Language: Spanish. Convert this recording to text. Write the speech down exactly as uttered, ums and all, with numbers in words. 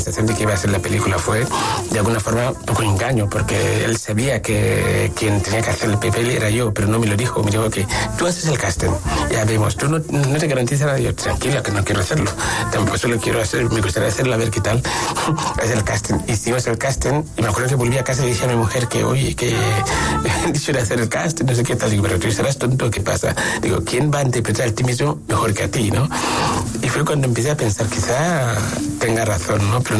de que iba a ser la película fue de alguna forma un poco engaño, porque él sabía que quien tenía que hacer el papel era yo, pero no me lo dijo. Me dijo que tú haces el casting, ya vemos, tú no, no te garantiza nada. Yo, tranquila, que no quiero hacerlo, tampoco solo quiero hacer, me gustaría hacerlo, a ver qué tal. Es el casting, hicimos el casting y me acuerdo que volví a casa y dije a mi mujer que oye, que he dicho de hacer el casting, no sé qué tal. Digo, pero tú serás tonto, ¿qué pasa? Digo, ¿quién va a interpretar a ti mismo mejor que a ti, no? Y fue cuando empecé a pensar, quizá tenga razón, ¿no? Pero